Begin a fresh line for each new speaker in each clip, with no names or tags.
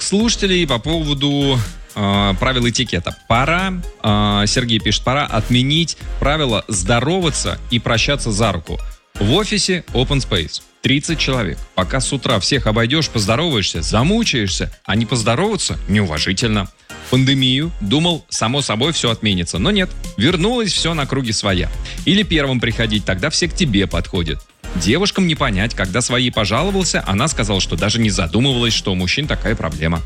слушателей по поводу правил этикета. Сергей пишет, пора отменить правило здороваться и прощаться за руку. В офисе open space. 30 человек. Пока с утра всех обойдешь, поздороваешься, замучаешься, а не поздороваться неуважительно. Пандемию, думал, само собой все отменится. Но нет, вернулось все на круги своя. Или первым приходить, тогда все к тебе подходят. Девушкам не понять, когда своей пожаловался, она сказала, что даже не задумывалась, что у мужчин такая проблема.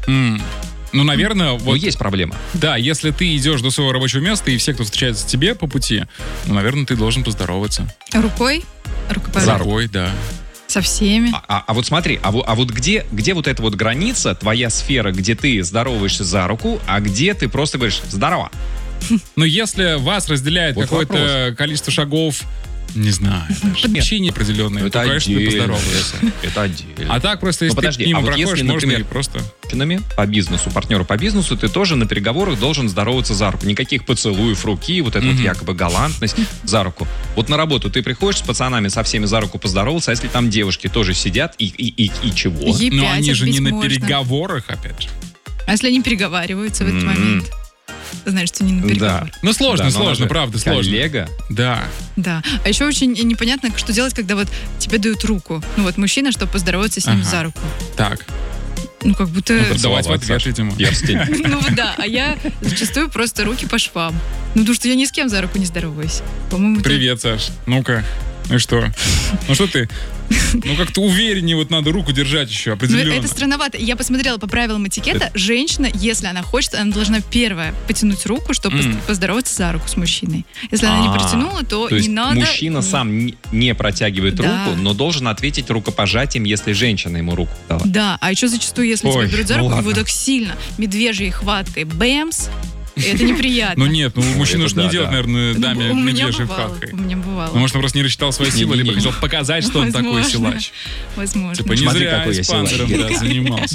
Ну, наверное, вот...
есть проблема.
Да, если ты идешь до своего рабочего места, и все, кто встречается тебе по пути, ну, наверное, ты должен поздороваться.
Рукой?
За рукой, да.
Со всеми.
А вот смотри, а вот где вот эта вот граница, твоя сфера, где ты здороваешься за руку, а где ты просто говоришь «здорово».
Но если вас разделяет вот какое-то количество шагов, не знаю, вообще неопределенное, то, конечно, ты поздороваешься.
Это отдельно.
А так просто, если ты мимо проходишь, можно и просто...
По бизнесу, партнеру по бизнесу, ты тоже на переговорах должен здороваться за руку. Никаких поцелуев руки, вот эта вот якобы галантность за руку. Вот на работу ты приходишь с пацанами, со всеми за руку поздоровался, а если там девушки тоже сидят, и чего?
Но они же не на переговорах, опять же.
А если они переговариваются в этот момент? Знаешь, что не на переговорах.
Да. Ну, сложно, правда, сложно.
Коллега.
Да.
Да. А еще очень непонятно, что делать, когда вот тебе дают руку. Ну вот мужчина, чтобы поздороваться с ним за руку.
Так.
Ну, как будто...
Давать в ответ, видимо.
Ну, да. А я зачастую просто руки по швам. Ну, потому что я ни с кем за руку не здороваюсь. По-моему,
привет, Саш. Ну-ка. Ну что? Ну что ты? Ну как-то увереннее вот надо руку держать еще определенно.
Ну это странновато. Я посмотрела по правилам этикета. Женщина, если она хочет, она должна первая потянуть руку, чтобы поздороваться за руку с мужчиной. Если она не протянула, то не надо...
мужчина сам не протягивает руку, но должен ответить рукопожатием, если женщина ему руку дала.
Да, а еще зачастую, если тебя берут за руку, его так сильно, медвежьей хваткой, бэмс, это неприятно.
Ну нет, мужчина уж не делает, наверное, даме медвежьей хваткой.
У меня бывало.
Ну, может, он просто не рассчитал свои силы, либо хотел показать, что он такой силач.
Возможно.
Типа, не зря эспандером занимался.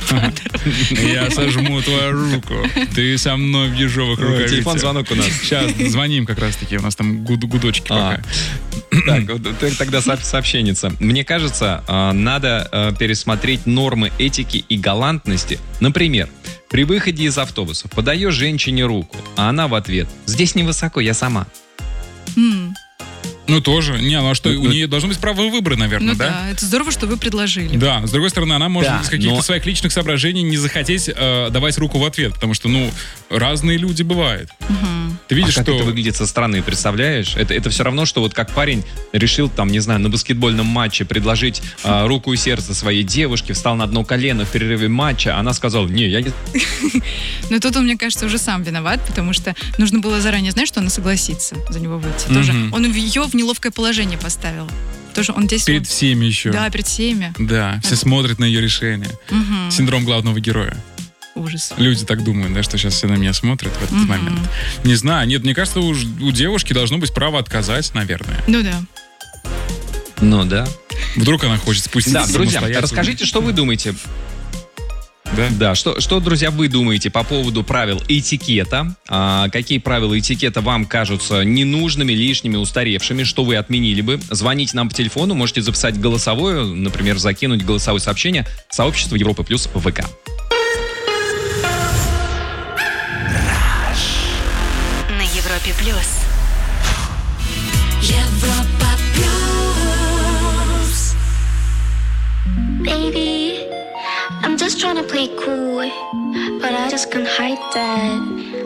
Я сожму твою руку. Ты со мной в ежовых рукавицах.
Телефон, звонок у нас.
Сейчас звоним как раз-таки, у нас там гудочки пока.
Так, тогда сообщенница. Мне кажется, надо пересмотреть нормы этики и галантности. Например, при выходе из автобуса подаешь женщине руку, а она в ответ: «Здесь невысоко, я сама».
Ну, тоже. Ну а что, у нее должно быть право выбора, наверное, да?
Да, это здорово, что вы предложили.
Да, с другой стороны, она может из каких-то своих личных соображений не захотеть давать руку в ответ, потому что, разные люди бывают. Ты видишь,
как
что...
это выглядит со стороны, представляешь? Это все равно, что вот как парень решил, там, не знаю, на баскетбольном матче предложить руку и сердце своей девушке, встал на одно колено в перерыве матча, она сказала: «Не, я не...»
Но тут он, мне кажется, уже сам виноват, потому что нужно было заранее знать, что она согласится за него выйти. Тоже он ее в неловкое положение поставил. Тоже он здесь...
Перед всеми еще.
Да, перед всеми.
Да, все смотрят на ее решение. Синдром главного героя.
Ужас.
Люди так думают, да, что сейчас все на меня смотрят в этот момент. Не знаю, нет, мне кажется, у девушки должно быть право отказать, наверное.
Ну да.
Ну да.
Вдруг она хочет спуститься.
Да, друзья, расскажите, что вы думаете. Да, что, друзья, вы думаете по поводу правил этикета? Какие правила этикета вам кажутся ненужными, лишними, устаревшими? Что вы отменили бы? Звоните нам по телефону, можете записать голосовое, например, закинуть голосовое сообщение в сообщество Европы Плюс в ВК.
На Европе Плюс.
Европа Плюс. Baby, I'm just trying to play cool, but I just can't hide that.